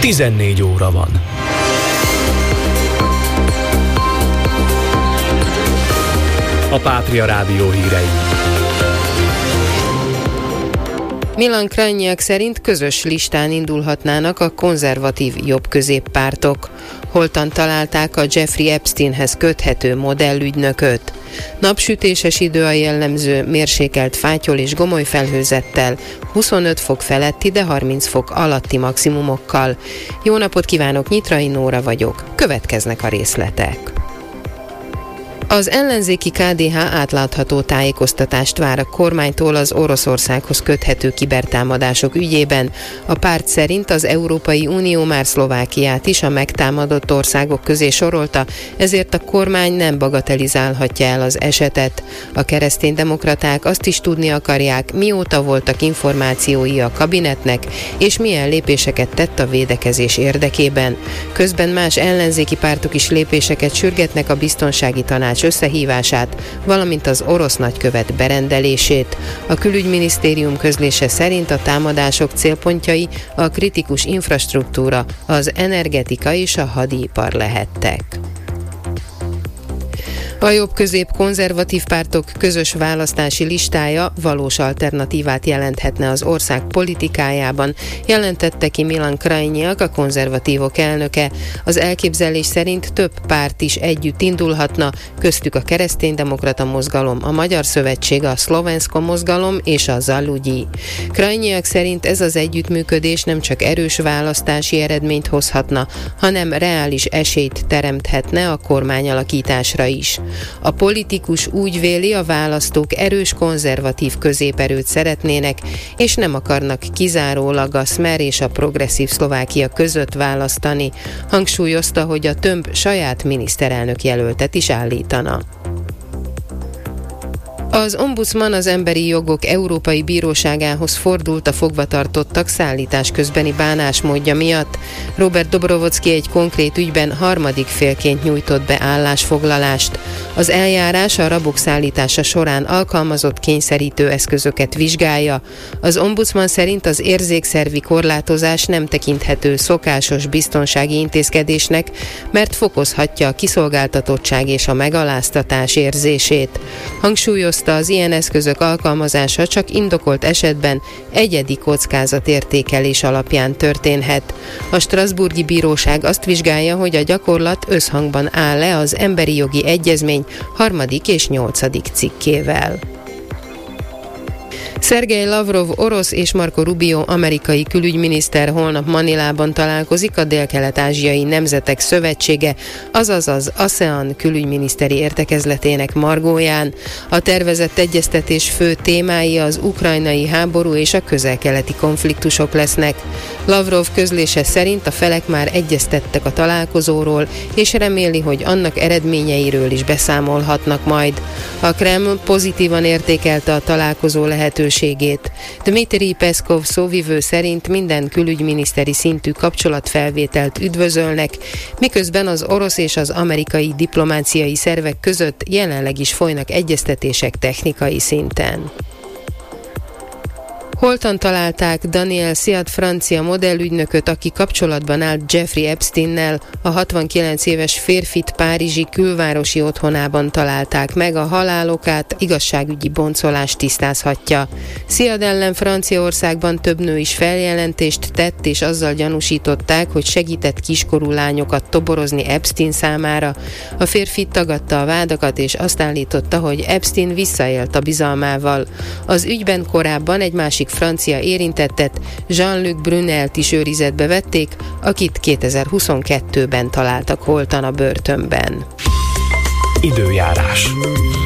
14 óra van. A Pátria Rádió hírei. Milan Krajniak szerint közös listán indulhatnának a konzervatív jobbközéppártok. Holtan találták a Jeffrey Epsteinhez köthető modellügynököt. Napsütéses idő a jellemző, mérsékelt fátyol és gomoly felhőzettel, 25 fok feletti, de 30 fok alatti maximumokkal. Jó napot kívánok, Nyitrai Nóra vagyok. Következnek a részletek. Az ellenzéki KDH átlátható tájékoztatást vár a kormánytól az Oroszországhoz köthető kibertámadások ügyében. A párt szerint az Európai Unió már Szlovákiát is a megtámadott országok közé sorolta, ezért a kormány nem bagatelizálhatja el az esetet. A kereszténydemokraták azt is tudni akarják, mióta voltak információi a kabinetnek, és milyen lépéseket tett a védekezés érdekében. Közben más ellenzéki pártok is lépéseket sürgetnek, a biztonsági tanács összehívását, valamint az orosz nagykövet berendelését. A külügyminisztérium közlése szerint a támadások célpontjai a kritikus infrastruktúra, az energetika és a hadipar lehettek. A jobb-közép konzervatív pártok közös választási listája valós alternatívát jelenthetne az ország politikájában, jelentette ki Milan Krajniak, a konzervatívok elnöke. Az elképzelés szerint több párt is együtt indulhatna, köztük a Kereszténydemokrata Mozgalom, a Magyar Szövetség, a Szlovensko Mozgalom és a Zaludyi. Krajniak szerint ez az együttműködés nem csak erős választási eredményt hozhatna, hanem reális esélyt teremthetne a kormányalakításra is. A politikus úgy véli, a választók erős konzervatív középerőt szeretnének, és nem akarnak kizárólag a Smer és a Progresszív Szlovákia között választani. Hangsúlyozta, hogy a Tömb saját miniszterelnök jelöltet is állítana. Az ombudsman az Emberi Jogok Európai Bíróságához fordult a fogvatartottak szállítás közbeni bánásmódja miatt. Robert Dobrovolszky egy konkrét ügyben harmadik félként nyújtott be állásfoglalást. Az eljárás a rabok szállítása során alkalmazott kényszerítő eszközöket vizsgálja. Az ombudsman szerint az érzékszervi korlátozás nem tekinthető szokásos biztonsági intézkedésnek, mert fokozhatja a kiszolgáltatottság és a megaláztatás érzését. Hangsúlyozta, az ilyen eszközök alkalmazása csak indokolt esetben egyedi kockázatértékelés alapján történhet. A strasbourgi bíróság azt vizsgálja, hogy a gyakorlat összhangban áll-e az Emberi Jogi Egyezmény 3. és 8. cikkével. Szergej Lavrov orosz és Marco Rubio amerikai külügyminiszter holnap Manilában találkozik a Dél-Kelet-ázsiai Nemzetek Szövetsége, azaz az ASEAN külügyminiszteri értekezletének margóján. A tervezett egyeztetés fő témái az ukrajnai háború és a közel-keleti konfliktusok lesznek. Lavrov közlése szerint a felek már egyeztettek a találkozóról, és reméli, hogy annak eredményeiről is beszámolhatnak majd. A Kreml pozitívan értékelte a találkozó lehetőségét. Dmitry Peszkov szóvivő szerint minden külügyminiszteri szintű kapcsolatfelvételt üdvözölnek, miközben az orosz és az amerikai diplomáciai szervek között jelenleg is folynak egyeztetések technikai szinten. Holtan találták Daniel Siad francia modellügynököt, aki kapcsolatban állt Jeffrey Epsteinnel. A 69 éves férfit párizsi külvárosi otthonában találták meg, a halálokát igazságügyi boncolás tisztázhatja. Siad ellen Franciaországban több nő is feljelentést tett, és azzal gyanúsították, hogy segített kiskorú lányokat toborozni Epstein számára. A férfi tagadta a vádakat, és azt állította, hogy Epstein visszaélt a bizalmával. Az ügyben korábban egy másik francia érintettet, Jean-Luc Brunelt is őrizetbe vették, akit 2022-ben találtak holtan a börtönben. Időjárás.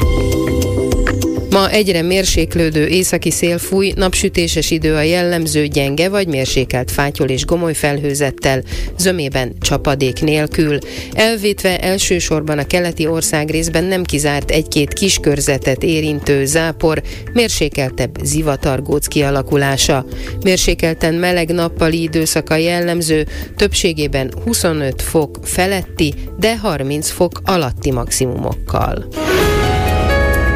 Ma egyre mérséklődő északi szél fúj, napsütéses idő a jellemző, gyenge vagy mérsékelt fátyol és gomoly felhőzettel, zömében csapadék nélkül. Elvétve elsősorban a keleti országrészben nem kizárt egy-két kiskörzetet érintő zápor, mérsékeltebb zivatargóc kialakulása. Mérsékelten meleg nappali időszaka jellemző, többségében 25 fok feletti, de 30 fok alatti maximumokkal.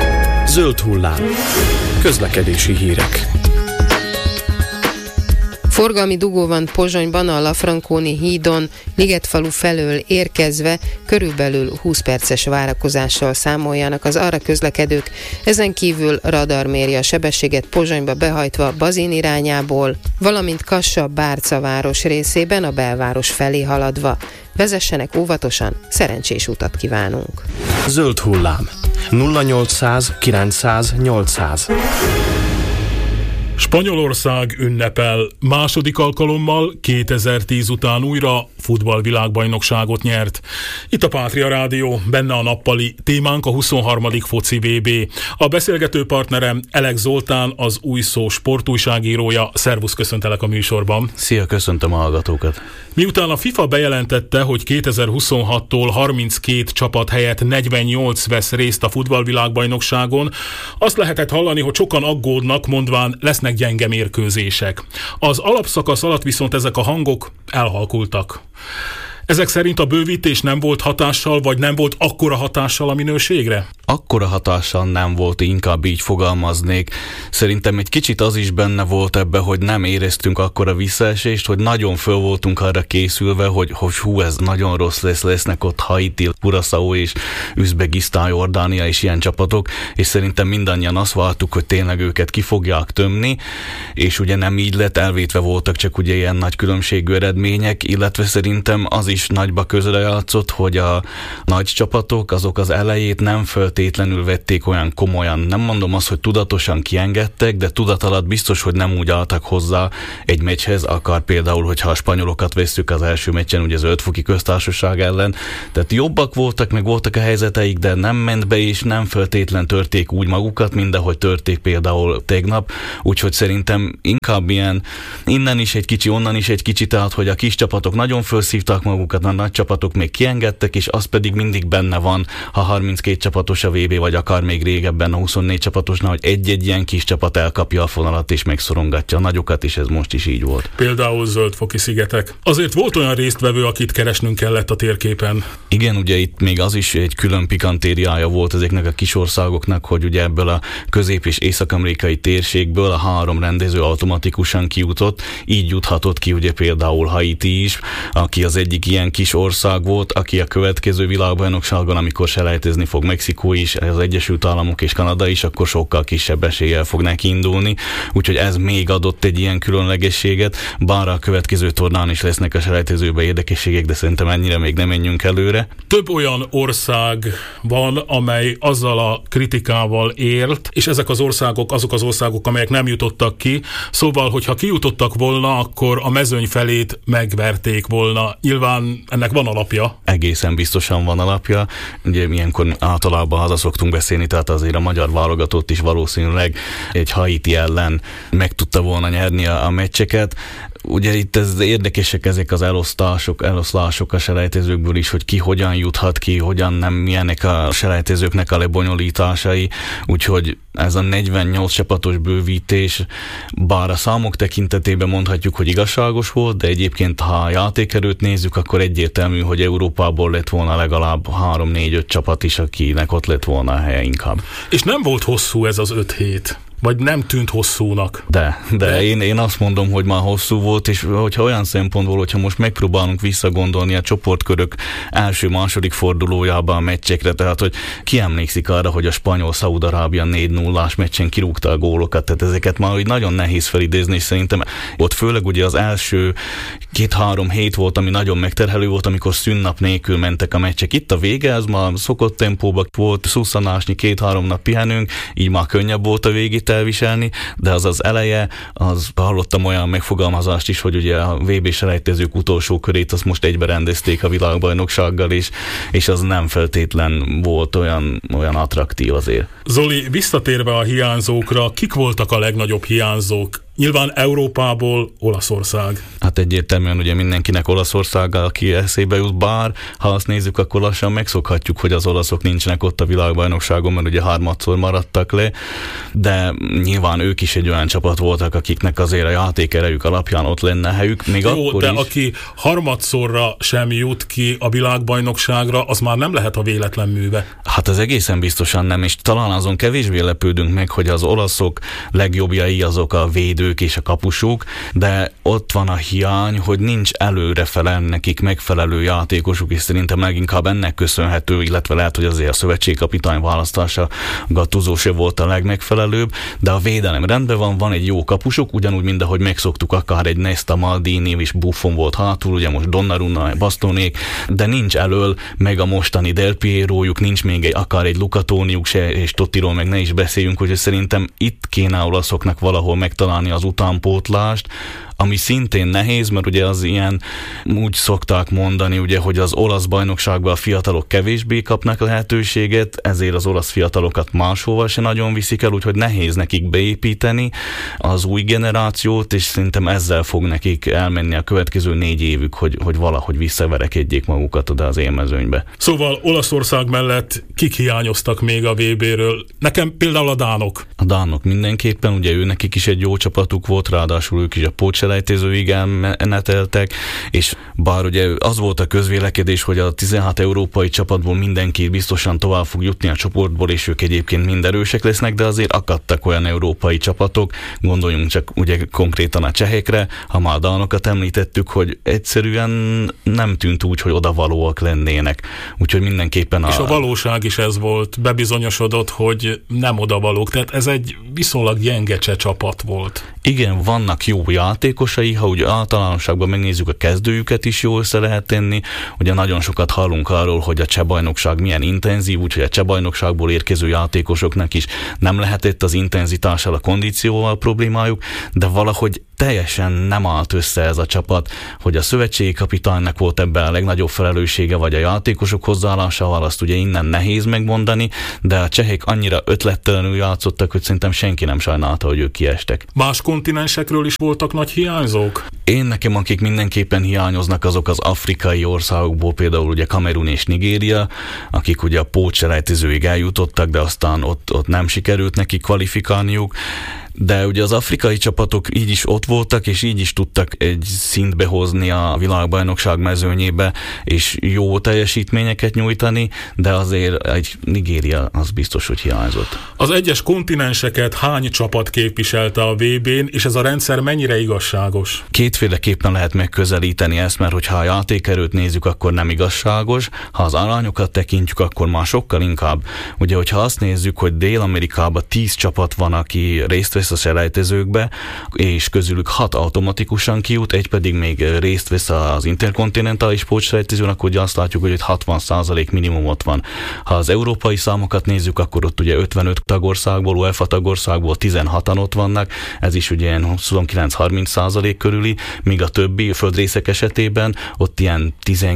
Zöld hullám. Közlekedési hírek. Forgalmi dugó van Pozsonyban, a Lafranconi hídon, Ligetfalu felől érkezve körülbelül 20 perces várakozással számoljanak az arra közlekedők. Ezen kívül radar méri a sebességet Pozsonyba behajtva Bazin irányából, valamint Kassa-Bárca város részében a belváros felé haladva. Vezessenek óvatosan, szerencsés utat kívánunk! Zöld hullám 0800 900 800. Spanyolország ünnepel. Második alkalommal 2010 után újra futballvilágbajnokságot nyert. Itt a Pátria Rádió, benne a nappali, témánk a 23. foci VB. A beszélgető partnerem Elek Zoltán, az Új Szó sportújságírója. Szervusz, köszöntelek a műsorban. Szia, köszöntöm a hallgatókat. Miután a FIFA bejelentette, hogy 2026-tól 32 csapat helyett 48 vesz részt a futballvilágbajnokságon, azt lehetett hallani, hogy sokan aggódnak, mondván lesznek gyenge mérkőzések. Az alapszakasz alatt viszont ezek a hangok elhalkultak. Ezek szerint a bővítés nem volt hatással, vagy nem volt akkora hatással a minőségre? Akkora hatással nem volt, inkább így fogalmaznék. Szerintem egy kicsit az is benne volt ebbe, hogy nem éreztünk akkora visszaesést, hogy nagyon föl voltunk arra készülve, hogy hú, ez nagyon rossz lesz, lesznek ott Haiti, Curaçao és Üzbegisztán, Jordánia és ilyen csapatok, és szerintem mindannyian azt vártuk, hogy tényleg őket ki fogják tömni, és ugye nem így lett, elvétve voltak csak ugye ilyen nagy különbségű eredmények, illetve szerintem az is nagyba közrejátszott, hogy a nagy csapatok azok az elejét nem feltétlenül vették olyan komolyan. Nem mondom azt, hogy tudatosan kiengedtek, de tudat alatt biztos, hogy nem úgy álltak hozzá egy meccshez, akár például, hogyha a spanyolokat vesszük az első meccsen, ugye az 5 foki köztársaság ellen. Tehát jobbak voltak, meg voltak a helyzeteik, de nem ment be, és nem feltétlen törték úgy magukat, mint ahogy törték például tegnap. Úgyhogy szerintem inkább ilyen innen is egy kicsi, onnan is egy kicsi, tehát hogy a kis csapatok nagyon felszívták magukat, a nagy csapatok még kiengedtek, és az pedig mindig benne van, ha 32 csapatos a VB, vagy akár még régebben a 24 csapatosnál, hogy egy-egy ilyen kis csapat elkapja a fonalat és megszorongatja a nagyokat, és ez most is így volt. Például Zöld-foki szigetek. Azért volt olyan résztvevő, akit keresnünk kellett a térképen. Igen, ugye itt még az is egy külön pikantériája volt ezeknek a kis országoknak, hogy ugye ebből a közép- és észak-amerikai térségből a 3 rendező automatikusan kijutott, így juthatott ki ugye például Haiti is, aki az egyik ilyen kis ország volt, aki a következő világbajnokságon, amikor selejtezni fog Mexikó is, az Egyesült Államok és Kanada is, akkor sokkal kisebb eséllyel fog neki indulni, úgyhogy ez még adott egy ilyen különlegességet, bár a következő tornán is lesznek a selejtezőben érdekességek, de szerintem ennyire még nem menjünk előre. Több olyan ország van, amely azzal a kritikával élt, és ezek az országok azok az országok, amelyek nem jutottak ki, szóval, hogyha kijutottak volna, akkor a mezőny felét megverték volna. Nyilván ennek van alapja. Egészen biztosan van alapja. Ugye ilyenkor általában haza szoktunk beszélni, tehát azért a magyar válogatott is valószínűleg egy Haiti ellen meg tudta volna nyerni a meccseket. Ugye itt ez érdekesek ezek az eloszlások a selejtezőkből is, hogy ki hogyan juthat ki, hogyan nem, milyenek a selejtezőknek a lebonyolításai, úgyhogy ez a 48 csapatos bővítés, bár a számok tekintetében mondhatjuk, hogy igazságos volt, de egyébként ha a játékerőt nézzük, akkor egyértelmű, hogy Európából lett volna legalább 3-4-5 csapat is, akinek ott lett volna a helye inkább. És nem volt hosszú ez az 5 hét? Vagy nem tűnt hosszúnak? De én azt mondom, hogy már hosszú volt, és hogyha olyan szempontból, hogyha most megpróbálunk visszagondolni a csoportkörök első-második fordulójában a meccsekre, tehát hogy ki emlékszik arra, hogy a Spanyol-Szaúd-Arábia 4-0-ás meccsen kirúgta a gólokat, tehát ezeket már úgy nagyon nehéz felidézni, és szerintem ott főleg ugye az első 2-3 hét volt, ami nagyon megterhelő volt, amikor szünnap nélkül mentek a meccsek. Itt a vége, ez már szokott tempóban volt, szusszanásnyi 2-3 nap pihenünk, így már könnyebb volt a végét elviselni, de az eleje, az hallottam olyan megfogalmazást is, hogy ugye a VB selejtezők utolsó körét azt most egybe rendezték a világbajnoksággal, és az nem feltétlen volt olyan attraktív azért. Zoli, visszatérve a hiányzókra, kik voltak a legnagyobb hiányzók? Nyilván Európából Olaszország. Hát egyértelműen ugye mindenkinek Olaszország, aki eszébe jut, bár ha azt nézzük, akkor lassan megszokhatjuk, hogy az olaszok nincsenek ott a világbajnokságon, mert ugye 3-szor maradtak le, de nyilván ők is egy olyan csapat voltak, akiknek azért a játékerejük alapján ott lenne helyük. Még jó, akkor de is... aki 3-szorra sem jut ki a világbajnokságra, az már nem lehet a véletlen műve. Hát ez egészen biztosan nem, és talán azon kevésbé lepődünk meg, hogy az olaszok legjobbjai azok a védő védők és a kapusok, de ott van a hiány, hogy nincs előrefele nekik megfelelő játékosuk, és szerintem leginkább ennek köszönhető, illetve lehet, hogy azért a szövetségkapitány választása Gattuso se volt a legmegfelelőbb, de a védelem rendben van egy jó kapusok, ugyanúgy, mint ahogy megszoktuk, akár egy Nesta, Maldini és Buffon volt hátul, ugye most Donnarumma, Bastonék, de nincs elől, meg a mostani Del Pierojuk, nincs még akár egy Luca Toniuk se, és Tottiról meg ne is beszéljünk, hogy szerintem itt kéne olaszoknak valahol megtalálni az utánpótlást, ami szintén nehéz, mert ugye az ilyen, úgy szokták mondani, ugye, hogy az olasz bajnokságban a fiatalok kevésbé kapnak lehetőséget, ezért az olasz fiatalokat máshova se nagyon viszik el, úgyhogy nehéz nekik beépíteni az új generációt, és szerintem ezzel fog nekik elmenni a következő 4 évük, hogy valahogy visszaverekedjék magukat oda az élmezőnybe. Szóval Olaszország mellett kik hiányoztak még a VB-ről? Nekem például a dánok. A dánok mindenképpen, ugye nekik is egy jó csapatuk volt, ráadásul ők is a pótselejtezőig elmeneteltek, és bár ugye az volt a közvélekedés, hogy a 16 európai csapatból mindenki biztosan tovább fog jutni a csoportból, és ők egyébként mind erősek lesznek, de azért akadtak olyan európai csapatok, gondoljunk csak ugye konkrétan a csehekre, ha már a dánokat említettük, hogy egyszerűen nem tűnt úgy, hogy odavalóak lennének. Úgyhogy mindenképpen És a valóság is ez volt, bebizonyosodott, hogy nem odavalók, tehát ez egy viszonylag gyenge cseh csapat volt. Igen, vannak jó játékosai, ha úgy általánosságban megnézzük, a kezdőjüket is jól össze lehet tenni. Ugye nagyon sokat hallunk arról, hogy a cseh bajnokság milyen intenzív, úgyhogy a cseh bajnokságból érkező játékosoknak is nem lehetett az intenzitással, a kondícióval problémájuk, de valahogy teljesen nem állt össze ez a csapat, hogy a szövetségi kapitánynak volt ebben a legnagyobb felelőssége, vagy a játékosok hozzáállásával, azt ugye innen nehéz megmondani, de a csehek annyira ötlettelenül játszottak, hogy szerintem senki nem sajnálta, hogy ők kiestek. Más kontinensekről is voltak nagy hiányzók? Nekem, akik mindenképpen hiányoznak, azok az afrikai országokból, például ugye Kamerun és Nigéria, akik ugye a pótselejtezőig eljutottak, de aztán ott nem sikerült neki kvalifikálniuk. De ugye az afrikai csapatok így is ott voltak, és így is tudtak egy szintbe hozni a világbajnokság mezőnyébe, és jó teljesítményeket nyújtani, de azért egy Nigéria az biztos, hogy hiányzott. Az egyes kontinenseket hány csapat képviselte a VB-n, és ez a rendszer mennyire igazságos? Kétféleképpen lehet megközelíteni ezt, mert hogyha a játékerőt nézzük, akkor nem igazságos, ha az arányokat tekintjük, akkor már sokkal inkább. Ugye, hogyha azt nézzük, hogy Dél-Amerikában 10 csapat van, aki részt vesz a selejtezőkbe, és közülük 6 automatikusan kijut, egy pedig még részt vesz az interkontinentális pótselejtezőn, akkor ugye azt látjuk, hogy 60% minimum ott van. Ha az európai számokat nézzük, akkor ott ugye 55 tagországból, UEFA tagországból 16-an ott vannak, ez is ugye ilyen 29-30% körüli, míg a többi földrészek esetében ott ilyen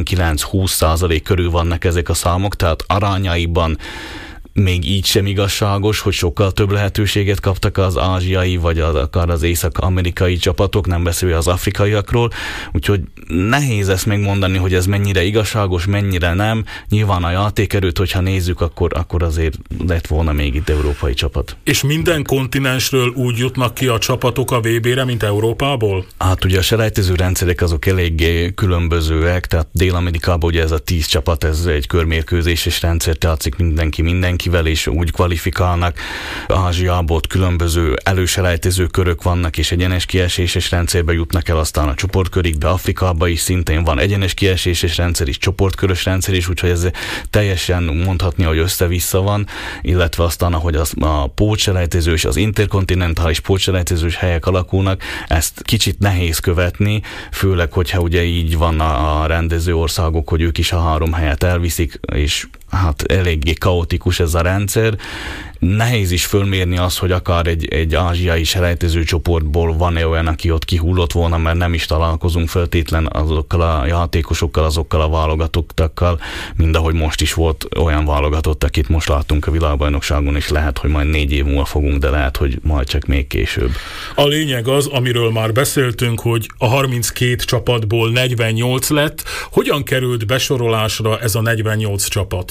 19-20% körül vannak ezek a számok, tehát arányaiban még így sem igazságos, hogy sokkal több lehetőséget kaptak az ázsiai, vagy akár az észak-amerikai csapatok, nem beszélve az afrikaiakról, úgyhogy nehéz ezt megmondani, hogy ez mennyire igazságos, mennyire nem. Nyilván a játékerőt, hogyha nézzük, akkor azért lett volna még itt európai csapat. És minden kontinensről úgy jutnak ki a csapatok a VB-re, mint Európából? Hát ugye a selejtező rendszerek azok eléggé különbözőek, tehát Dél-Amerikában ugye ez a 10 csapat, ez egy körmérkőzéses rendszer, játszik mindenkivel, és úgy kvalifikálnak. Ázsiából különböző előselejtező körök vannak, és egyenes kieséses rendszerbe jutnak el, aztán a csoportkörikbe. Afrikában is szintén van egyenes kieséses rendszer is, csoportkörös rendszer is, úgyhogy ez teljesen mondhatni, hogy össze-vissza van, illetve aztán, ahogy a pótselejtező és az interkontinentális pótselejtezős helyek alakulnak, ezt kicsit nehéz követni, főleg, hogyha ugye így van a rendező országok, hogy ők is a 3 helyet elviszik, és hát eléggé kaotikus ez a rendszer. Nehéz is fölmérni azt, hogy akár egy ázsiai selejtező csoportból van-e olyan, aki ott kihullott volna, mert nem is találkozunk feltétlen azokkal a játékosokkal, azokkal a válogatottakkal, mint ahogy most is volt olyan válogatott, akit most láttunk a világbajnokságon, és lehet, hogy majd 4 év múlva fogunk, de lehet, hogy majd csak még később. A lényeg az, amiről már beszéltünk, hogy a 32 csapatból 48 lett. Hogyan került besorolásra ez a 48 csapat?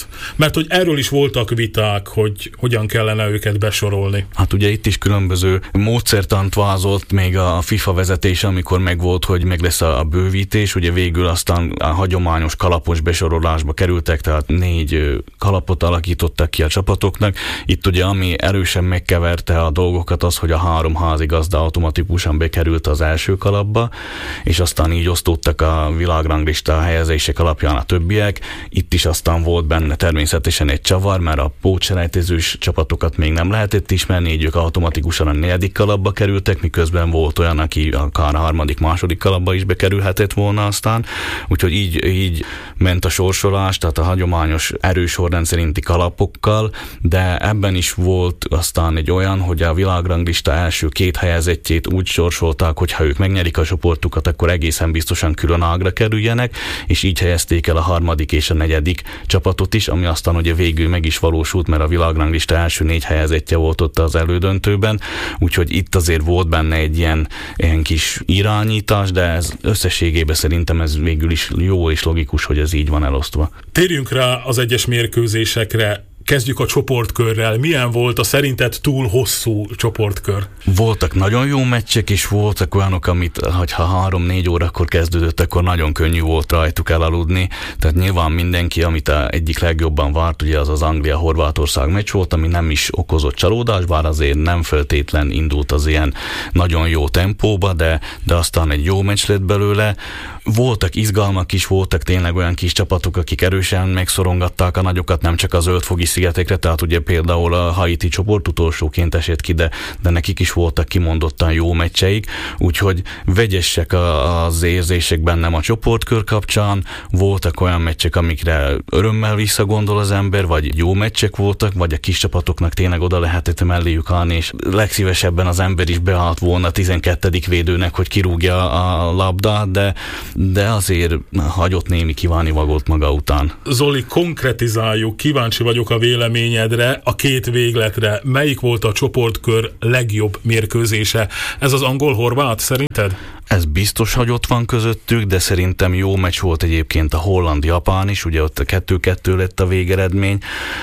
csapat? Mert hogy erről is voltak viták, hogy hogyan kellene őket besorolni. Hát ugye itt is különböző módszertant vázolt még a FIFA vezetése, amikor megvolt, hogy meg lesz a bővítés, ugye végül aztán a hagyományos kalapos besorolásba kerültek, tehát 4 kalapot alakítottak ki a csapatoknak. Itt ugye ami erősen megkeverte a dolgokat az, hogy a 3 házigazda automatikusan bekerült az első kalapba, és aztán így osztottak a világranglista helyezések alapján a többiek. Itt is aztán volt benne természetesen egy csavar, mert a pótselejtezős csapatokat még nem lehetett ismerni, így ők automatikusan a 4. kalapba kerültek, miközben volt olyan, aki akár a 3., 2. kalapba is bekerülhetett volna aztán. Úgyhogy így ment a sorsolás, tehát a hagyományos erős sorrend szerinti kalapokkal, de ebben is volt aztán egy olyan, hogy a világranglista első 2 helyezettjét úgy sorsolták, hogy ha ők megnyerik a csoportukat, akkor egészen biztosan külön ágra kerüljenek, és így helyezték el a 3. és a 4. csapatot is, ami aztán ugye végül meg is valósult, mert a világranglista első 4 helyezettje volt ott az elődöntőben, úgyhogy itt azért volt benne egy ilyen kis irányítás, de ez összességében szerintem ez végül is jó és logikus, hogy ez így van elosztva. Térjünk rá az egyes mérkőzésekre. Kezdjük a csoportkörrel. Milyen volt a szerinted túl hosszú csoportkör? Voltak nagyon jó meccsek, és voltak olyanok, amit ha 3-4 órakor kezdődött, akkor nagyon könnyű volt rajtuk elaludni. Tehát nyilván mindenki, amit egyik legjobban várt, ugye az Anglia-Horvátország meccs volt, ami nem is okozott csalódást, bár azért nem feltétlen indult az ilyen nagyon jó tempóba, de aztán egy jó meccs lett belőle. Voltak izgalmak is, voltak tényleg olyan kis csapatok, akik erősen megszorongatták a nagyokat, nem csak az Zöld-foki szigetekre, tehát ugye például a Haiti csoport utolsóként esett ki, de nekik is voltak kimondottan jó meccseik, úgyhogy vegyesek az érzések bennem a csoportkör kapcsán, voltak olyan meccsek, amikre örömmel visszagondol az ember, vagy jó meccsek voltak, vagy a kis csapatoknak tényleg oda lehetett melléjük állni, és legszívesebben az ember is beállt volna 12. védőnek, hogy kirúgja a labdát, de azért hagyott némi kívánivalót maga után. Zoli, konkretizáljuk, kíváncsi vagyok a véleményedre, a 2 végletre. Melyik volt a csoportkör legjobb mérkőzése? Ez az angol-horvát szerinted? Ez biztos, hogy ott van közöttük, de szerintem jó meccs volt egyébként a holland-japán is, ugye ott a 2-2 lett a végeredmény.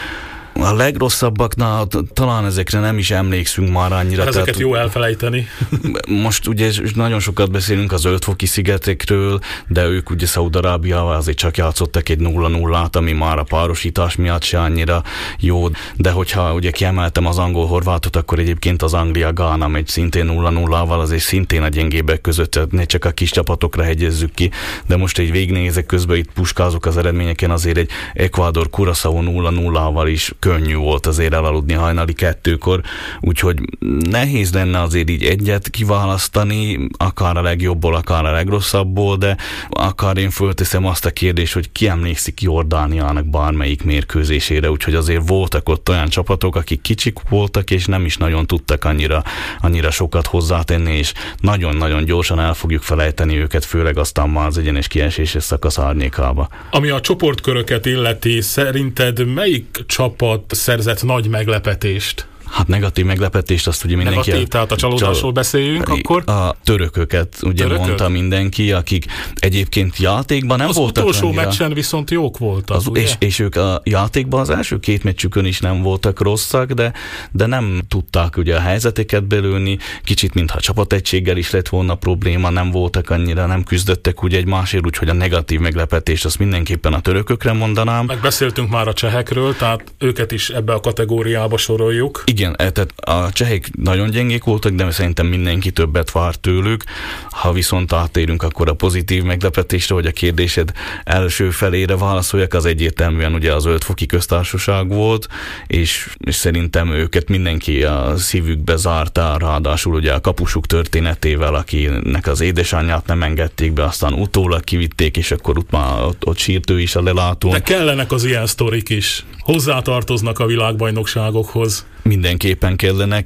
A legrosszabbaknál talán ezekre nem is emlékszünk már annyira. Ezeket tehát, jó elfelejteni. Most ugye nagyon sokat beszélünk a Zöld-foki szigetekről, de ők ugye Szaúd-Arábiával azért csak játszottak egy 0-0-át, ami már a párosítás miatt se annyira jó, de hogyha ugye kiemeltem az angol-horvátot, akkor egyébként az Anglia-Gána megy szintén 0-0-val, azért szintén a gyengébbek között, ne csak a kis csapatokra hegyezzük ki, de most egy végignézek közben itt puskázok az eredményeken, azért egy Ecuador-Curaçao 0-0-val is könnyű volt azért elaludni hajnali 2-kor, úgyhogy nehéz lenne azért így egyet kiválasztani, akár a legjobbból, akár a legrosszabbból, de akár én fölteszem azt a kérdést, hogy ki emlékszik Jordániának bármelyik mérkőzésére, úgyhogy azért voltak ott olyan csapatok, akik kicsik voltak, és nem is nagyon tudtak annyira sokat hozzátenni, és nagyon-nagyon gyorsan el fogjuk felejteni őket, főleg aztán már az egyenes kieséses szakasz árnyékába. Ami a csoportköröket illeti, szerinted melyik csapat szerzett nagy meglepetést? Hát negatív meglepetést, azt ugye mindenki... Negatív, tehát a csalódásról beszéljünk akkor? A törököket ugye mondta mindenki, akik egyébként játékban nem voltak Az utolsó annyira. Meccsen viszont jók voltak, és ők a játékban az első 2 meccsükön is nem voltak rosszak, de nem tudták ugye a helyzeteket belőni, kicsit mintha csapategységgel is lett volna probléma, nem voltak annyira, nem küzdöttek ugye egymásért, úgyhogy a negatív meglepetés azt mindenképpen a törökökre mondanám. Megbeszéltünk már a csehekről, tehát őket is ebbe a kategóriába soroljuk. Igen, tehát a csehek nagyon gyengék voltak, de szerintem mindenki többet várt tőlük. Ha viszont áttérünk akkor a pozitív meglepetésre, hogy a kérdésed első felére válaszoljak, az egyértelműen ugye az Zöld-foki köztársaság volt, és szerintem őket mindenki a szívükbe zárta, ráadásul ugye a kapusuk történetével, akinek az édesanyját nem engedték be, aztán utólag kivitték, és akkor ott sírt ő is a lelátón. De kellenek az ilyen sztorik is. Hozzátartoznak a világbajnokságokhoz. Mindenképpen kellenek, és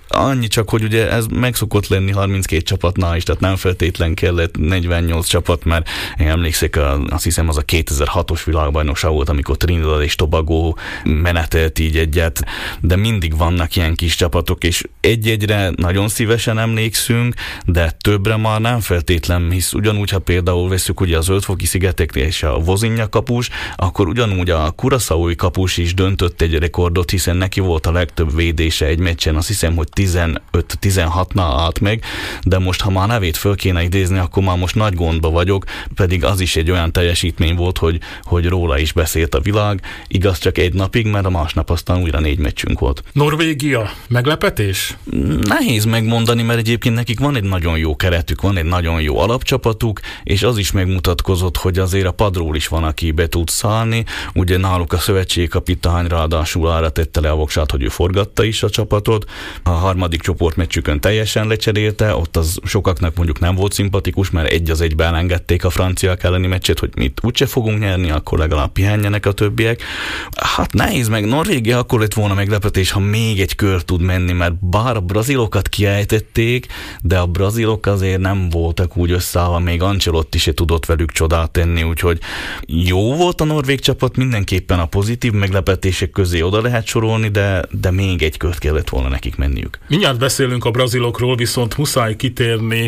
Annyi csak, hogy ugye ez meg szokott lenni 32 csapatnál is, tehát nem feltétlen kellett 48 csapat, mert én emlékszek, azt hiszem az a 2006-os világbajnokság volt, amikor Trinidad és Tobago menetelt így egyet, de mindig vannak ilyen kis csapatok, és egy-egyre nagyon szívesen emlékszünk, de többre már nem feltétlen, hisz ugyanúgy, ha például veszük ugye a Zöld-foki szigetek és a Vozinja kapus, akkor ugyanúgy a Curaçaói kapus is döntött egy rekordot, hiszen neki volt a legtöbb védése egy meccsen, azt hiszem, hogy 15-16-nál állt meg, de most, ha már nevét föl kéne idézni, akkor már most nagy gondba vagyok, pedig az is egy olyan teljesítmény volt, hogy róla is beszélt a világ, igaz csak egy napig, mert a másnap aztán újra 4 meccsünk volt. Norvégia, meglepetés? Nehéz megmondani, mert egyébként nekik van egy nagyon jó keretük, van egy nagyon jó alapcsapatuk, és az is megmutatkozott, hogy azért a padról is van, aki be tud szállni. Ugye náluk a szövetségkapitány ráadásul arra tette le a voksát, hogy ő forgatta is a csapatot. A harmadik csoportmeccsükön teljesen lecserélte, ott az sokaknak mondjuk nem volt szimpatikus, mert 1-1-ben elengedték a franciák elleni meccset, hogy mit úgyse fogunk nyerni, akkor legalább pihenjenek a többiek. Hát nehéz meg, Norvégia akkor lett volna meglepetés, ha még egy kör tud menni, mert bár a brazilokat kiejtették, de a brazilok azért nem voltak úgy összeállva, még Ancelotti se tudott velük csodát tenni, úgyhogy jó volt a norvég csapat, mindenképpen a pozitív meglepetések közé oda lehet sorolni, de még egy kört kellett volna nekik menniük. Mindjárt beszélünk a brazilokról, viszont muszáj kitérni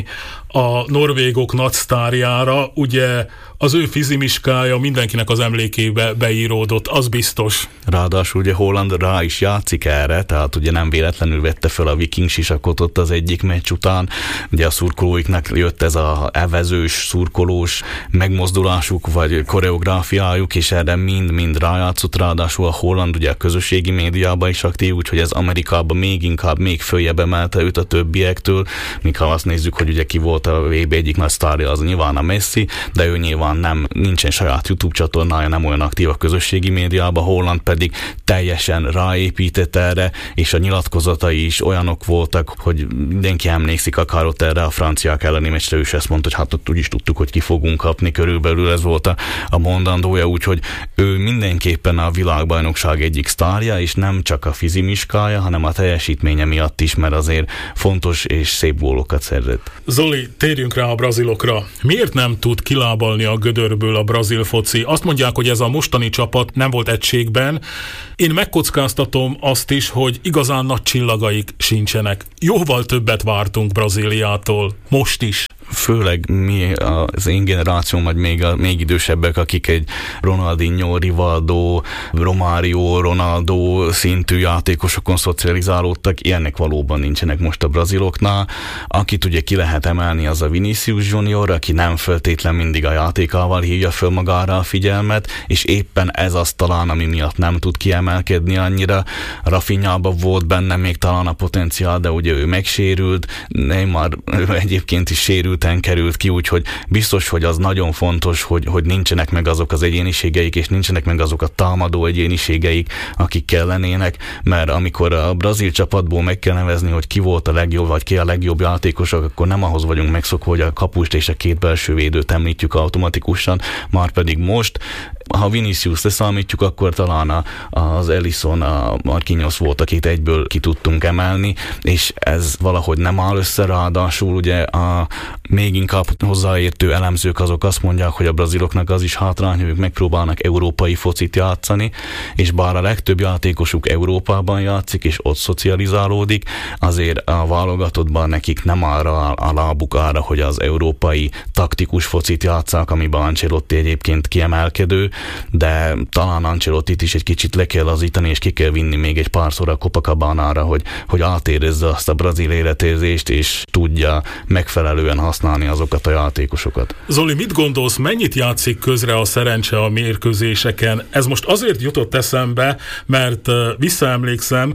a norvégok nagysztárjára. Ugye az ő fizimiskája mindenkinek az emlékébe beíródott, az biztos. Ráadásul ugye Holland rá is játszik erre, tehát ugye nem véletlenül vette fel a Viking sisakot ott az egyik meccs után. Ugye a szurkolóiknak jött ez a evezős, szurkolós megmozdulásuk, vagy koreográfiájuk, és erre mind rájátszott. Ráadásul a Holland ugye a közösségi médiában is aktív, úgyhogy ez Amerikában még följebb emelte őt a többiektől, míg ha azt nézzük, hogy ugye ki volt a VB egyik nagy sztárja, az nyilván a Messi, de ő nyilván nincsen saját YouTube csatornája, nem olyan aktív a közösségi médiában, Holland pedig teljesen ráépített erre, és a nyilatkozatai is olyanok voltak, hogy mindenki emlékszik akár ott erre a franciák elleni meccsre, ő is ezt mondta, hogy hát ott úgy is tudtuk, hogy ki fogunk kapni, körülbelül ez volt a mondandója, úgyhogy ő mindenképpen a világbajnokság egyik sztárja, és nem csak a fizimiskája, hanem a teljesítménye miatt is, mert azért fontos és szép gólokat szerzett. Zoli, térjünk rá a brazilokra. Miért nem tud kilábalni a gödörből a brazil foci? Azt mondják, hogy ez a mostani csapat nem volt egységben. Én megkockáztatom azt is, hogy igazán nagy csillagaik sincsenek. Jóval többet vártunk Brazíliától. Most is. Főleg mi az én generációm, vagy még idősebbek, akik egy Ronaldinho, Rivaldo, Romário, Ronaldo szintű játékosokon szocializálódtak, ilyenek valóban nincsenek most a braziloknál. Akit ugye ki lehet emelni, az a Vinicius Junior, aki nem feltétlen mindig a játékával hívja föl magára a figyelmet, és éppen ez az talán, ami miatt nem tud kiemelkedni annyira. Rafinhában volt benne még talán a potenciál, de ugye ő megsérült, Neymar egyébként is sérült, került ki, úgyhogy biztos, hogy az nagyon fontos, hogy nincsenek meg azok az egyéniségeik, és nincsenek meg azok a támadó egyéniségeik, akik kellenének, mert amikor a brazil csapatból meg kell nevezni, hogy ki volt a legjobb, vagy ki a legjobb játékosok, akkor nem ahhoz vagyunk megszokva, hogy a kapust és a két belső védőt említjük automatikusan, már pedig most, ha Vinicius leszámítjuk, akkor talán az Ellison, a Marquinhos volt, akit egyből ki tudtunk emelni, és ez valahogy nem áll össze, ráadásul ugye a még inkább hozzáértő elemzők azok azt mondják, hogy a braziloknak az is hátrány, hogy ők megpróbálnak európai focit játszani, és bár a legtöbb játékosuk Európában játszik, és ott szocializálódik, azért a válogatottban nekik nem arra a lábuk arra, hogy az európai taktikus focit játsszák, amiben Ancelotti egyébként kiemelkedő, de talán Ancelottit is egy kicsit le kell lazítani, és ki kell vinni még egy párszor a Copacabanára, hogy átérezze azt a brazil életérzést, és tudja megfelelően használni azokat a játékosokat. Zoli, mit gondolsz, mennyit játszik közre a szerencse a mérkőzéseken? Ez most azért jutott eszembe, mert visszaemlékszem,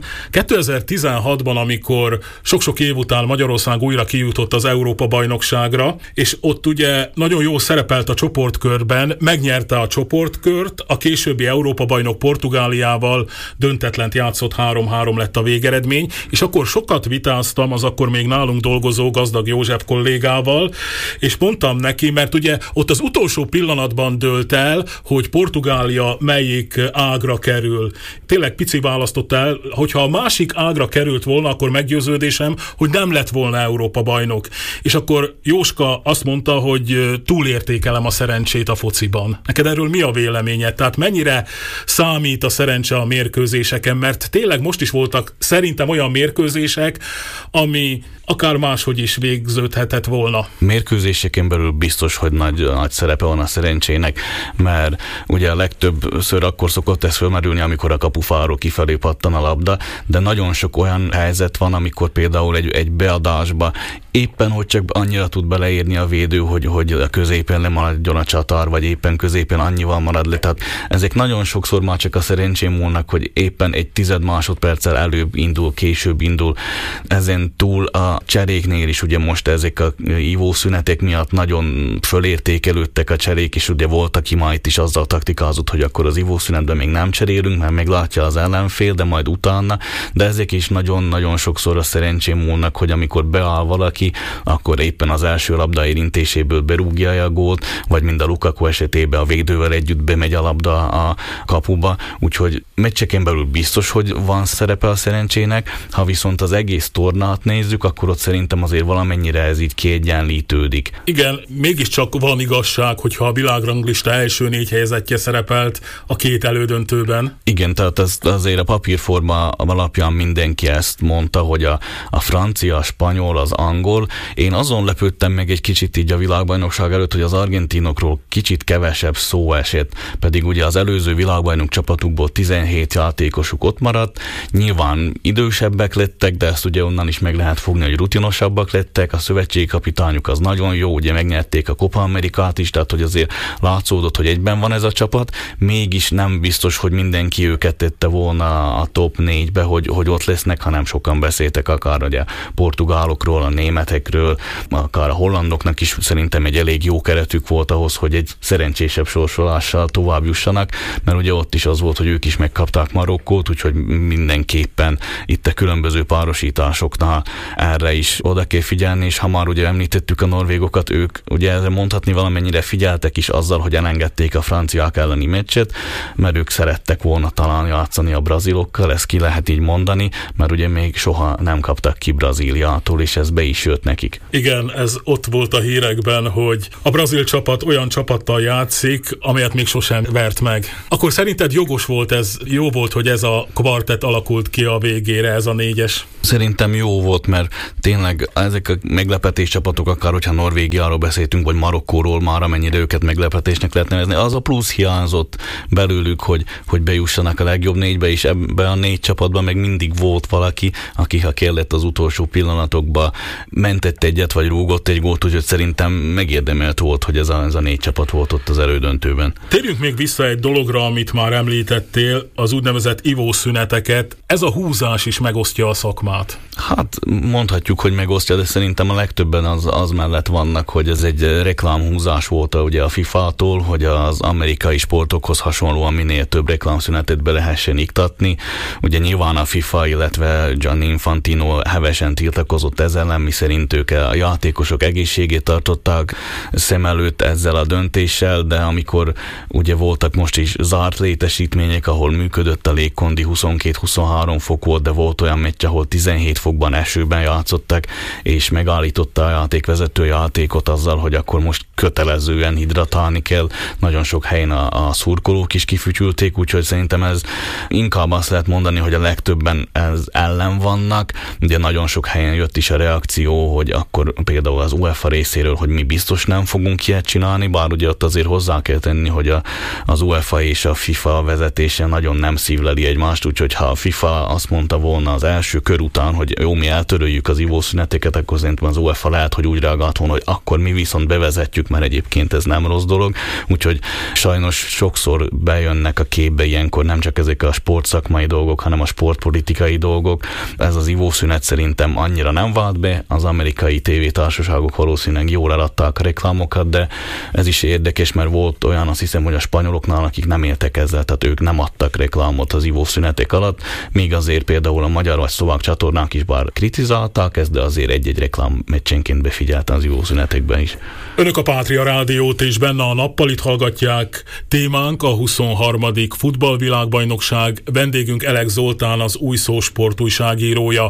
2016-ban, amikor sok-sok év után Magyarország újra kijutott az Európa-bajnokságra, és ott ugye nagyon jól szerepelt a csoportkörben, megnyerte a csoportkört, csoportkört, a későbbi Európa-bajnok Portugáliával döntetlent játszott, 3-3 lett a végeredmény, és akkor sokat vitáztam az akkor még nálunk dolgozó Gazdag József kollégával, és mondtam neki, mert ugye ott az utolsó pillanatban dőlt el, hogy Portugália melyik ágra kerül. Tényleg pici választott el, hogyha a másik ágra került volna, akkor meggyőződésem, hogy nem lett volna Európa-bajnok. És akkor Jóska azt mondta, hogy túlértékelem a szerencsét a fociban. Neked erről mi a véleményed? Tehát mennyire számít a szerencse a mérkőzéseken? Mert tényleg most is voltak szerintem olyan mérkőzések, ami akár máshogy is végződhetett volna. Mérkőzéseken belül biztos, hogy nagy szerepe van a szerencsének, mert ugye a legtöbbször akkor szokott ez fölmerülni, amikor a kapufáról kifelé pattan a labda, de nagyon sok olyan helyzet van, amikor például egy beadásba éppen, hogy csak annyira tud beleérni a védő, hogy a középen lemaradjon a csatar, vagy éppen középen annyival marad le. Tehát ezek nagyon sokszor már csak a szerencsén múlnak, hogy éppen egy 10 másodperccel előbb indul, később indul. Ezen túl a cseréknél is ugye most ezek a ivószünetek miatt nagyon fölértékelődtek a cserék, és ugye volt, aki ma itt is azzal taktikázott, hogy akkor az ivószünetben még nem cserélünk, mert meglátja az ellenfél, de majd utána. De ezek is nagyon-nagyon sokszor a szerencsén múlnak, hogy amikor beáll valaki, akkor éppen az első labda érintéséből berúgja a gólt, vagy mind a Lukaku esetében a védővel együtt bemegy a labda a kapuba, úgyhogy meccseken belül biztos, hogy van szerepe a szerencsének, ha viszont az egész tornát nézzük, akkor ott szerintem azért valamennyire ez így kiegyenlítődik. Igen, mégiscsak van igazság, hogyha a világranglista első 4 helyezettje szerepelt a 2 elődöntőben. Igen, tehát azért a papírforma alapján mindenki ezt mondta, hogy a francia, a spanyol, az angol. Én azon lepődtem meg egy kicsit így a világbajnokság előtt, hogy az argentinokról kicsit kevesebb szó esett, pedig ugye az előző világbajnok csapatukból 17 játékosuk ott maradt, nyilván idősebbek lettek, de ezt ugye onnan is meg lehet fogni, hogy rutinosabbak lettek, a szövetségkapitányuk az nagyon jó, ugye megnyerték a Copa Amerikát is, tehát hogy azért látszódott, hogy egyben van ez a csapat, mégis nem biztos, hogy mindenki őket tette volna a top 4-be, hogy ott lesznek, hanem sokan beszéltek akár ugye portugálokról, a németekről, akár a hollandoknak is szerintem egy elég jó keretük volt ahhoz, hogy egy szerencsésebb sorsolással tovább jussanak, mert ugye ott is az volt, hogy ők is megkapták Marokkót, úgyhogy mindenképpen itt a különböző párosításoknál erre is oda kell figyelni, és ha már ugye említettük a norvégokat, ők ugye mondhatni valamennyire figyeltek is azzal, hogy elengedték a franciák elleni meccset, mert ők szerettek volna talán játszani a brazilokkal, ezt ki lehet így mondani, mert ugye még soha nem kaptak ki Brazíliától, és ez be is jött nekik. Igen, ez ott volt a hírekben, hogy a brazil csapat olyan csapattal játszik, amelyet még sosem vert meg. Akkor szerinted jogos volt ez, jó volt, hogy ez a kvartett alakult ki a végére, ez a 4-es? Szerintem jó volt, mert tényleg ezek a meglepetés csapatok, akár hogyha Norvégiáról beszéltünk, vagy Marokkóról már, amennyire őket meglepetésnek lehet nevezni, az a plusz hiányzott belőlük, hogy bejussanak a legjobb 4-be, és ebben a 4 csapatban meg mindig volt valaki, aki ha kellett az utolsó pillanatokban mentett egyet, vagy rúgott egy gólt, úgyhogy szerintem megérdemelt volt, hogy ez a 4 csapat volt ott az elődöntőben. Térjünk még vissza egy dologra, amit már említettél, az úgynevezett ivószüneteket. Ez a húzás is megosztja a szakmát. Hát mondhatjuk, hogy megosztja, de szerintem a legtöbben az mellett vannak, hogy ez egy reklámhúzás volt ugye a FIFA-tól, hogy az amerikai sportokhoz hasonlóan minél több reklámszünetet be lehessen iktatni. Ugye nyilván a FIFA, illetve Gianni Infantino hevesen tiltakozott ezzel ellen, miszerint ők a játékosok egészségét tartották szem előtt ezzel a döntéssel, de amikor ugye voltak most is zárt létesítmények, ahol működött a légkondi, 22-23 fok volt, de volt olyan meccs, ahol 17 fokban esőben játszottak, és megállította a játékvezető játékot azzal, hogy akkor most kötelezően hidratálni kell. Nagyon sok helyen a szurkolók is kifütyülték, úgyhogy szerintem ez inkább azt lehet mondani, hogy a legtöbben ez ellen vannak. Ugye nagyon sok helyen jött is a reakció, hogy akkor például az UEFA részéről, hogy mi biztos nem fogunk ilyet csinálni, bár ugye ott azért hozzá kell tenni, hogy az UEFA és a FIFA vezetése nagyon nem szívleli egymást, úgyhogy ha a FIFA azt mondta volna az első kör után, hogy jó, mi eltöröljük az ivószüneteket, akkor szerintem az UEFA lehet, hogy úgy reagált volna, hogy akkor mi viszont bevezetjük, mert egyébként ez nem rossz dolog, úgyhogy sajnos sokszor bejönnek a képbe ilyenkor nem csak ezek a sportszakmai dolgok, hanem a sportpolitikai dolgok. Ez az ivószünet szerintem annyira nem vált be, az amerikai tévétársaságok valószínűleg jól eladták a reklámokat, de ez is érdekes, mert volt olyan, azt hiszem, említettem, hogy a spanyoloknál, akik nem éltek ezzel, tehát ők nem adtak reklámot az ivószünetek alatt, még azért például a magyar vagy szlovák csatornák is bár kritizálták ezt, de azért egy-egy reklám meccsenként befigyelte az ivószünetekben is. Önök a Pátria Rádiót és Benne a nappalit hallgatják. Témánk a 23. futballvilágbajnokság. Vendégünk Elek Zoltán, az Új Szó sportújságírója.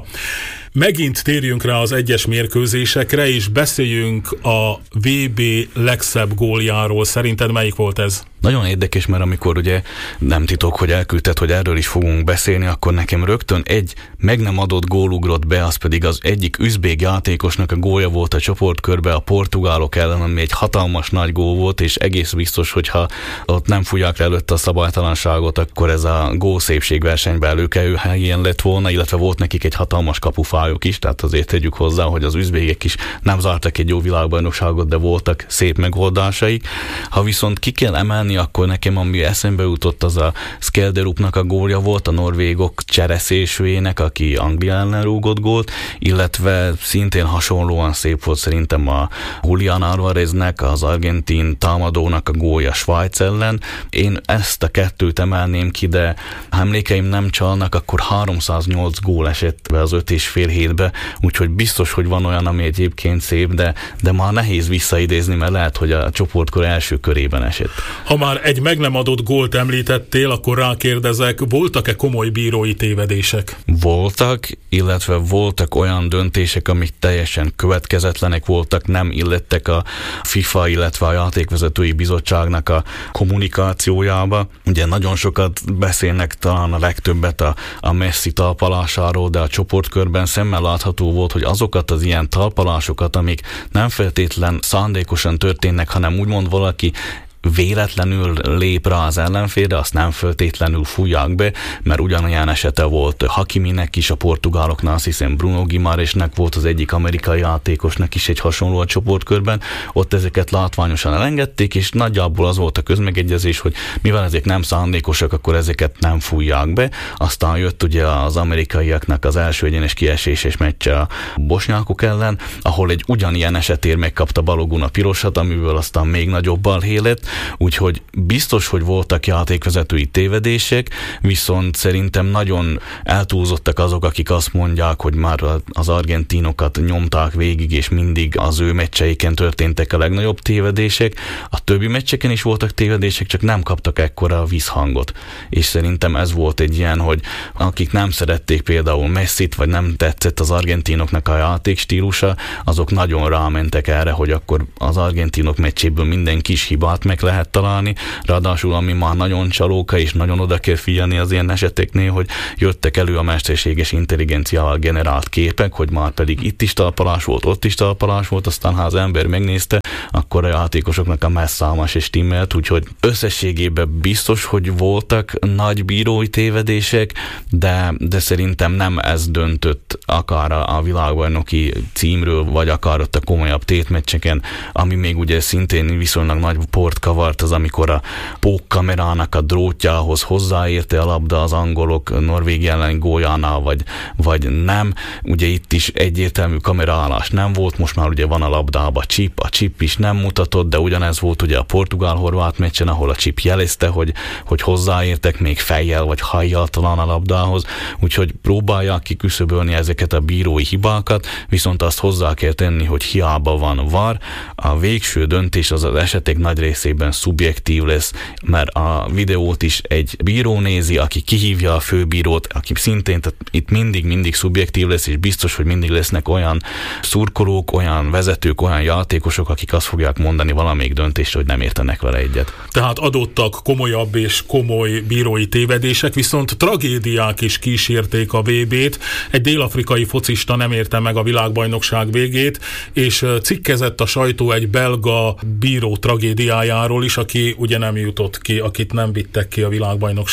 Megint térjünk rá az egyes mérkőzésekre, és beszéljünk a VB legszebb góljáról. Szerinted melyik volt ez? Nagyon érdekes, mert amikor ugye nem titok, hogy elküldted, hogy erről is fogunk beszélni, akkor nekem rögtön egy meg nem adott gól ugrott be, az pedig az egyik üzbég játékosnak a gólja volt a csoportkörbe a portugálok ellen, ami egy hatalmas nagy gól volt, és egész biztos, hogyha ott nem fújják le előtte a szabálytalanságot, akkor ez a gólszépségversenyben előkelő helyen lett volna, illetve volt nekik egy hatalmas kapufájuk is, tehát azért tegyük hozzá, hogy az üzbégek is nem zártak egy jó világbajnokságot, de voltak szép megoldásaik. Ha viszont ki kell emelni, akkor nekem ami eszembe jutott, az a Skelderupnak a gólja volt, a norvégok csereszésűjének, aki Anglia ellen rúgott gólt, illetve szintén hasonlóan szép volt szerintem a Julián Álvareznek, az argentin támadónak a gólja Svájc ellen. Én ezt a kettőt emelném ki, de ha emlékeim nem csalnak, akkor 308 gól esett be az 5,5 hétbe, úgyhogy biztos, hogy van olyan, ami egyébként szép, de már nehéz visszaidézni, mert lehet, hogy a csoportkor első körében esett. Ha már egy meg nem adott gólt említettél, akkor rákérdezek, voltak-e komoly bírói tévedések? Voltak, illetve voltak olyan döntések, amik teljesen következetlenek voltak, nem illettek a FIFA, illetve a játékvezetői bizottságnak a kommunikációjába. Ugye nagyon sokat beszélnek, talán a legtöbbet a Messi talpalásáról, de a csoportkörben szemmel látható volt, hogy azokat az ilyen talpalásokat, amik nem feltétlen szándékosan történnek, hanem úgymond valaki véletlenül lép rá az ellenfélre, azt nem feltétlenül fújják be, mert ugyanolyan esete volt Hakiminek is, a portugáloknál, azt hiszem Bruno Guimarãesnek volt az egyik amerikai játékosnak is egy hasonló a csoportkörben, ott ezeket látványosan elengedték, és nagyjából az volt a közmegegyezés, hogy mivel ezek nem szándékosak, akkor ezeket nem fújják be. Aztán jött ugye az amerikaiaknak az első egyenes kieséses meccse a bosnyákok ellen, ahol egy ugyanilyen esetért megkapta Balogun a pirosat, amiből aztán még nagyobb balhé lett. Úgyhogy biztos, hogy voltak játékvezetői tévedések, viszont szerintem nagyon eltúlzottak azok, akik azt mondják, hogy már az argentinokat nyomták végig, és mindig az ő meccseiken történtek a legnagyobb tévedések. A többi meccseken is voltak tévedések, csak nem kaptak ekkora visszhangot. És szerintem ez volt egy ilyen, hogy akik nem szerették például Messit, vagy nem tetszett az argentinoknak a játékstílusa, azok nagyon rámentek erre, hogy akkor az argentinok meccséből minden kis hibát meg lehet találni, ráadásul ami már nagyon csalóka, és nagyon oda kell figyelni az ilyen eseteknél, hogy jöttek elő a mesterséges intelligenciával generált képek, hogy már pedig itt is talpalás volt, ott is talpalás volt, aztán ha az ember megnézte, akkor a játékosoknak a messzámás és stimmelt, úgyhogy összességében biztos, hogy voltak nagy bírói tévedések, de szerintem nem ez döntött akár a világbajnoki címről, vagy akár ott a komolyabb tétmeccseken, ami még ugye szintén viszonylag nagy port kavart, az amikor a pókkamerának a drótjához hozzáérte a labda az angolok Norvégia ellen góljánál, vagy nem. Ugye itt is egyértelmű kameraállás nem volt, most már ugye van a labdában a chip is nem mutatott, de ugyanez volt ugye a portugál-horvát meccsen, ahol a chip jelezte, hogy hozzáértek még fejjel vagy hajjal talán a labdához, úgyhogy próbálják kiküszöbölni ezeket a bírói hibákat, viszont azt hozzá kell tenni, hogy hiába van VAR, a végső döntés az esetek nagy részében szubjektív lesz, mert a videót is egy bíró nézi, aki kihívja a főbírót, aki szintén, tehát itt mindig szubjektív lesz, és biztos, hogy mindig lesznek olyan szurkolók, olyan vezetők, olyan játékosok, akik azt fogják mondani valamelyik döntést, hogy nem értenek vele egyet. Tehát adottak komolyabb és komoly bírói tévedések, viszont tragédiák is kísérték a VB-t. Egy dél-afrikai focista nem érte meg a világbajnokság végét, és cikkezett a sajtó egy belga bíró tragédiájáról is, aki ugye nem jutott ki, akit nem vittek ki a világbajnokságra.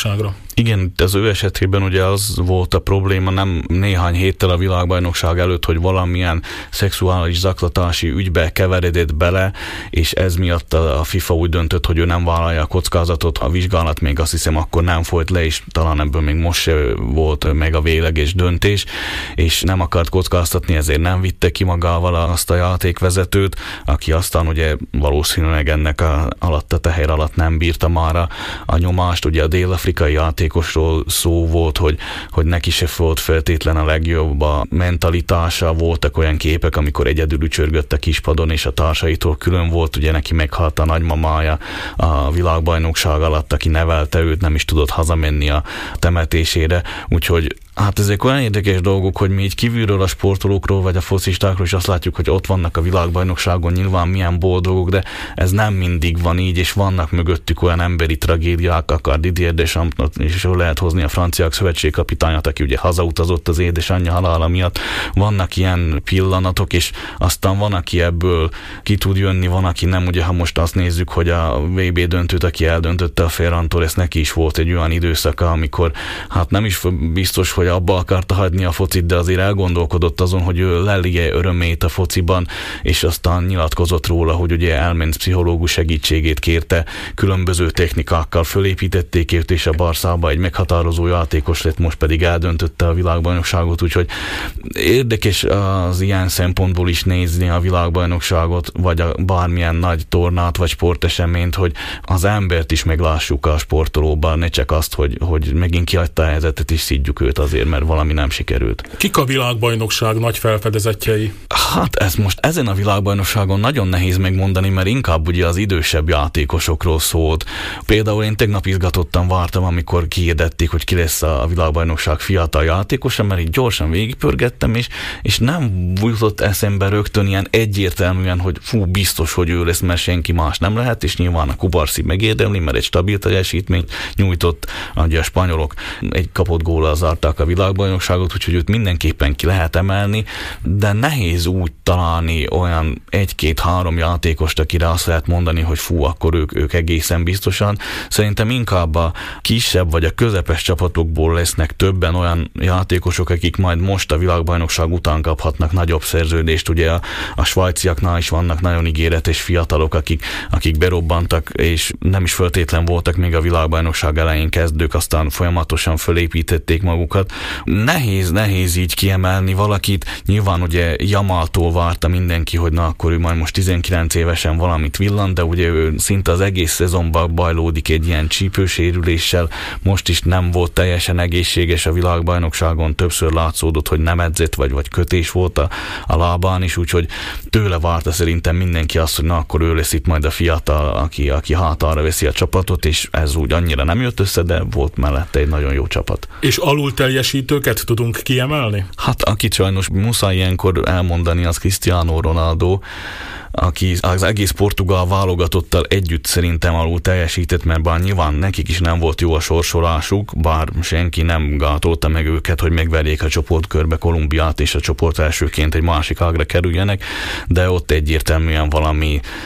Igen, az ő esetében ugye az volt a probléma, nem néhány héttel a világbajnokság előtt, hogy valamilyen szexuális zaklatási ügybe keveredett bele, és ez miatt a FIFA úgy döntött, hogy ő nem vállalja a kockázatot. A vizsgálat még azt hiszem akkor nem folyt le, és talán ebből még most se volt meg a végleges döntés, és nem akart kockáztatni, ezért nem vitte ki magával azt a játékvezetőt, aki aztán ugye valószínűleg ennek a teher alatt nem bírta már a nyomást. Ugye a dél-afrikai játékosról szó volt, hogy neki se volt feltétlen a legjobb a mentalitása, voltak olyan képek, amikor egyedül ücsörgött a kispadon, és a társaitól külön volt, ugye neki meghalt a nagymamája a világbajnokság alatt, aki nevelte őt, nem is tudott hazamenni a temetésére, úgyhogy hát ezek olyan érdekes dolgok, hogy mi így kívülről a sportolókról vagy a focistákról is azt látjuk, hogy ott vannak a világbajnokságon, nyilván milyen boldogok, de ez nem mindig van így, és vannak mögöttük olyan emberi tragédiák, akár Didier Deschampsot is lehet hozni, a franciák szövetségkapitányát, aki ugye hazautazott az édesanyja halála miatt. Vannak ilyen pillanatok, és aztán van, aki ebből ki tud jönni, van, aki nem. Ugye ha most azt nézzük, hogy a VB döntőt, aki eldöntötte a Ferran Torres, neki is volt egy olyan időszaka, amikor hát nem is biztos, hogy abba akarta hagyni a focit, de azért elgondolkodott azon, hogy ő lelje örömét a fociban, és aztán nyilatkozott róla, hogy ugye elment pszichológus segítségét kérte, különböző technikákkal fölépítették őt, és a Barszába egy meghatározó játékos lett, most pedig eldöntötte a világbajnokságot, úgyhogy érdekes az ilyen szempontból is nézni a világbajnokságot, vagy bármilyen nagy tornát, vagy sporteseményt, hogy az embert is meglássuk a sportolóban, ne csak azt, hogy megint kihagyta a helyzetet, és szidjuk őt azért, mert valami nem sikerült. Kik a világbajnokság nagy felfedezetjei? Hát ez most ezen a világbajnokságon nagyon nehéz megmondani, mert inkább ugye az idősebb játékosokról szólt. Például én tegnap izgatottan vártam, amikor kihirdették, hogy ki lesz a világbajnokság fiatal játékosa, mert így gyorsan végigpörgettem, és nem jutott eszembe rögtön ilyen egyértelműen, hogy biztos, hogy ő lesz, mert senki más nem lehet, és nyilván a Kubarsi megérdemli, mert egy stabil teljesítményt nyújtott, ugye a spanyolok egy kapott góllal zárták a világbajnokságot, úgyhogy őt mindenképpen ki lehet emelni, de nehéz úgy találni olyan 1-2-3 játékost, akire azt lehet mondani, hogy akkor ők egészen biztosan. Szerintem inkább a kisebb vagy a közepes csapatokból lesznek többen olyan játékosok, akik majd most a világbajnokság után kaphatnak nagyobb szerződést. Ugye a svájciaknál is vannak nagyon ígéretes fiatalok, akik berobbantak, és nem is feltétlen voltak még a világbajnokság elején kezdők, aztán folyamatosan fölépítették magukat. Nehéz így kiemelni valakit. Nyilván ugye Yamaltól várta mindenki, hogy na akkor ő majd most 19 évesen valamit villan, de ugye ő szinte az egész szezonban bajlódik egy ilyen csípősérüléssel. Most is nem volt teljesen egészséges a világbajnokságon, többször látszódott, hogy nem edzett, vagy kötés volt a lábán is, úgyhogy tőle várta szerintem mindenki azt, hogy na akkor ő lesz itt majd a fiatal, aki hátára veszi a csapatot, és ez úgy annyira nem jött össze, de volt mellette egy nagyon jó csapat. És alul teljesítőket tudunk kiemelni? Hát akit sajnos muszáj ilyenkor elmondani, az Cristiano Ronaldo, aki az egész portugál válogatottal együtt szerintem alul teljesített, mert bár nyilván nekik is nem volt jó a sorsolásuk, bár senki nem gátolta meg őket, hogy megverjék a csoportkörbe Kolumbiát, és a csoport elsőként egy másik ágra kerüljenek, de ott egyértelműen valami